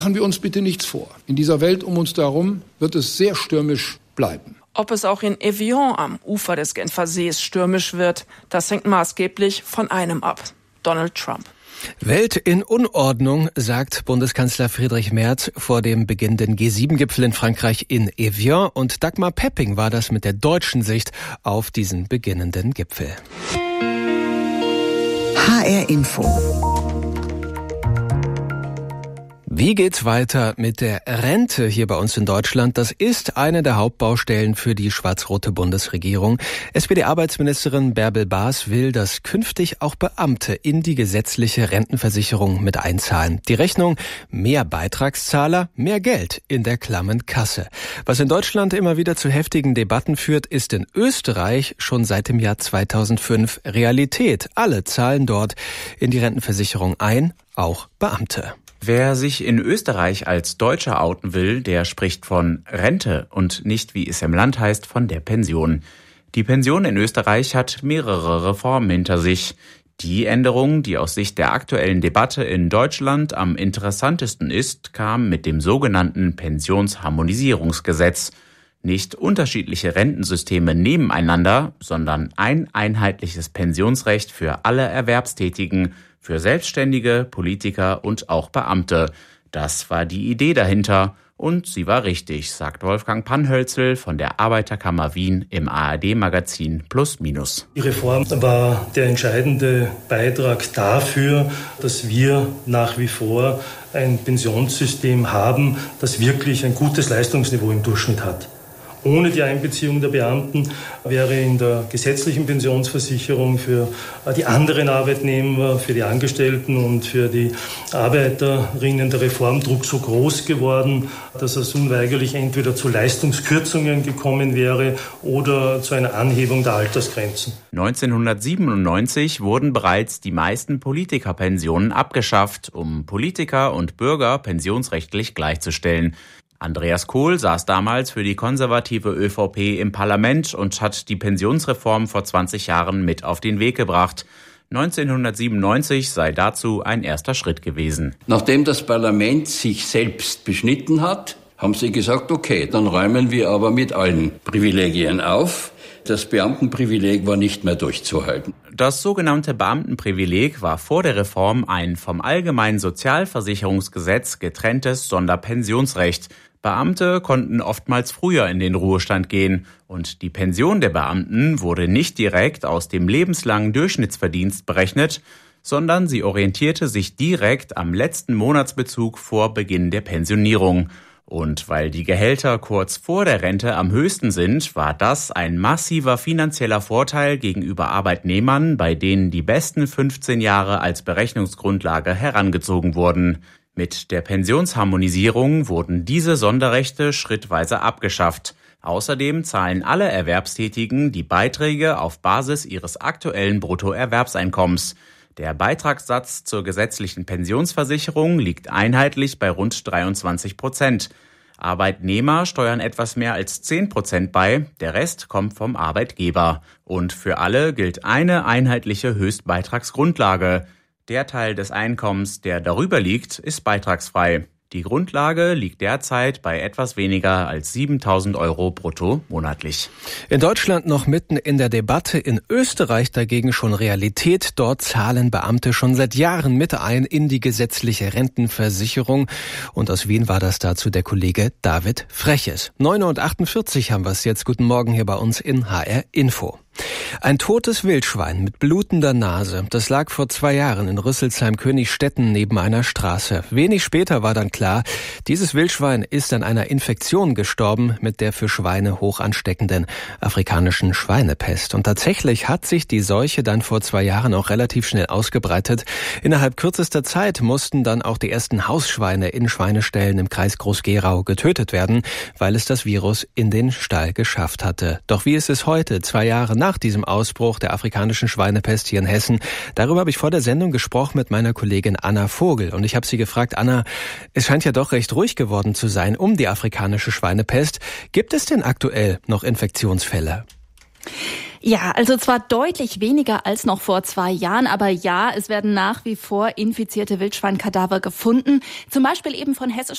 Machen wir uns bitte nichts vor. In dieser Welt um uns herum wird es sehr stürmisch bleiben. Ob es auch in Evian am Ufer des Genfer Sees stürmisch wird, das hängt maßgeblich von einem ab: Donald Trump. Welt in Unordnung, sagt Bundeskanzler Friedrich Merz vor dem beginnenden G7-Gipfel in Frankreich in Evian. Und Dagmar Pepping war das mit der deutschen Sicht auf diesen beginnenden Gipfel. HR Info. Wie geht's weiter mit der Rente hier bei uns in Deutschland? Das ist eine der Hauptbaustellen für die schwarz-rote Bundesregierung. SPD-Arbeitsministerin Bärbel Baas will, dass künftig auch Beamte in die gesetzliche Rentenversicherung mit einzahlen. Die Rechnung: mehr Beitragszahler, mehr Geld in der klammen Kasse. Was in Deutschland immer wieder zu heftigen Debatten führt, ist in Österreich schon seit dem Jahr 2005 Realität. Alle zahlen dort in die Rentenversicherung ein, auch Beamte. Wer sich in Österreich als Deutscher outen will, der spricht von Rente und nicht, wie es im Land heißt, von der Pension. Die Pension in Österreich hat mehrere Reformen hinter sich. Die Änderung, die aus Sicht der aktuellen Debatte in Deutschland am interessantesten ist, kam mit dem sogenannten Pensionsharmonisierungsgesetz. Nicht unterschiedliche Rentensysteme nebeneinander, sondern ein einheitliches Pensionsrecht für alle Erwerbstätigen, für Selbstständige, Politiker und auch Beamte. Das war die Idee dahinter und sie war richtig, sagt Wolfgang Panhölzel von der Arbeiterkammer Wien im ARD-Magazin Plus Minus. Die Reform war der entscheidende Beitrag dafür, dass wir nach wie vor ein Pensionssystem haben, das wirklich ein gutes Leistungsniveau im Durchschnitt hat. Ohne die Einbeziehung der Beamten wäre in der gesetzlichen Pensionsversicherung für die anderen Arbeitnehmer, für die Angestellten und für die Arbeiterinnen der Reformdruck so groß geworden, dass es unweigerlich entweder zu Leistungskürzungen gekommen wäre oder zu einer Anhebung der Altersgrenzen. 1997 wurden bereits die meisten Politikerpensionen abgeschafft, um Politiker und Bürger pensionsrechtlich gleichzustellen. Andreas Kohl saß damals für die konservative ÖVP im Parlament und hat die Pensionsreform vor 20 Jahren mit auf den Weg gebracht. 1997 sei dazu ein erster Schritt gewesen. Nachdem das Parlament sich selbst beschnitten hat, haben sie gesagt, okay, dann räumen wir aber mit allen Privilegien auf. Das Beamtenprivileg war nicht mehr durchzuhalten. Das sogenannte Beamtenprivileg war vor der Reform ein vom Allgemeinen Sozialversicherungsgesetz getrenntes Sonderpensionsrecht. Beamte konnten oftmals früher in den Ruhestand gehen und die Pension der Beamten wurde nicht direkt aus dem lebenslangen Durchschnittsverdienst berechnet, sondern sie orientierte sich direkt am letzten Monatsbezug vor Beginn der Pensionierung. Und weil die Gehälter kurz vor der Rente am höchsten sind, war das ein massiver finanzieller Vorteil gegenüber Arbeitnehmern, bei denen die besten 15 Jahre als Berechnungsgrundlage herangezogen wurden. Mit der Pensionsharmonisierung wurden diese Sonderrechte schrittweise abgeschafft. Außerdem zahlen alle Erwerbstätigen die Beiträge auf Basis ihres aktuellen Bruttoerwerbseinkommens. Der Beitragssatz zur gesetzlichen Pensionsversicherung liegt einheitlich bei rund 23%. Arbeitnehmer steuern etwas mehr als 10% bei, der Rest kommt vom Arbeitgeber. Und für alle gilt eine einheitliche Höchstbeitragsgrundlage. Der Teil des Einkommens, der darüber liegt, ist beitragsfrei. Die Grundlage liegt derzeit bei etwas weniger als 7.000 € brutto monatlich. In Deutschland noch mitten in der Debatte, in Österreich dagegen schon Realität. Dort zahlen Beamte schon seit Jahren mit ein in die gesetzliche Rentenversicherung. Und aus Wien war das dazu der Kollege David Freches. 9:48 haben wir es jetzt. Guten Morgen hier bei uns in HR Info. Ein totes Wildschwein mit blutender Nase, das lag vor 2 Jahren in Rüsselsheim-Königstetten neben einer Straße. Wenig später war dann klar, dieses Wildschwein ist an einer Infektion gestorben mit der für Schweine hoch ansteckenden afrikanischen Schweinepest. Und tatsächlich hat sich die Seuche dann vor 2 Jahren auch relativ schnell ausgebreitet. Innerhalb kürzester Zeit mussten dann auch die ersten Hausschweine in Schweineställen im Kreis Groß-Gerau getötet werden, weil es das Virus in den Stall geschafft hatte. Doch wie ist es heute, 2 Jahre nach diesem Ausbruch der afrikanischen Schweinepest hier in Hessen? Darüber habe ich vor der Sendung gesprochen mit meiner Kollegin Anna Vogel. Und ich habe sie gefragt, Anna, es scheint ja doch recht ruhig geworden zu sein um die afrikanische Schweinepest. Gibt es denn aktuell noch Infektionsfälle? Ja, also zwar deutlich weniger als noch vor 2 Jahren, aber ja, es werden nach wie vor infizierte Wildschweinkadaver gefunden. Zum Beispiel eben von hessischen